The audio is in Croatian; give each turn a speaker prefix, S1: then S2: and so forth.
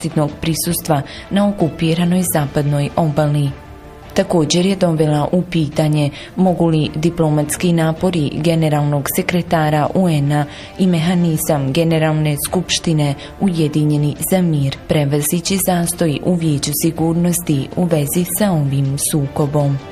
S1: prisustva na okupiranoj zapadnoj obali. Također je dovela u pitanje mogu li diplomatski napori generalnog sekretara UN-a i mehanizam Generalne skupštine Ujedinjeni za mir prevazići zastoj u Vijeću sigurnosti u vezi sa ovim sukobom.